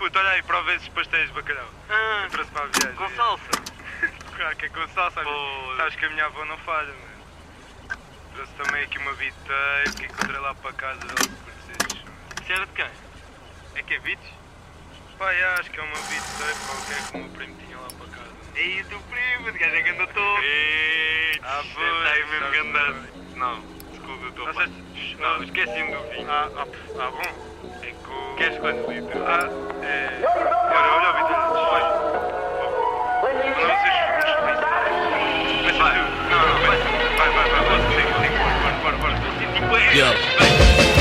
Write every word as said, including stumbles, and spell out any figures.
puto, olha aí, prova esses pastéis de bacalhau. Ah, Eu trouxe para a viagem. com salsa. Claro que é com salsa, Pô. sabes que a minha avó não falha, mano. Trouxe também aqui uma biteira que encontrei lá para casa logo por vocês. Isso era de quem? É que é Vites? Pá, yeah, acho que é uma biteira qualquer que o meu primo tinha lá para casa. Ei, o teu primo, esse gajo é ganda todo. Ei, Ah, está pois, aí mesmo sabes ganda. bem. Não, desculpa, eu estou a Não falar. sei- Não, esqueci-me do vinho. Ah, ah, pff, ah, bom. É que o... Queres quantos litros? Ah, é... Olha, olha o Vitor, olha. Não vocês... Começa Vai. tu. Não, não, vai. Vai, vai, vai, vai. Siga, siga. Bora, bora, bora. Estou a sentir bué. Yo.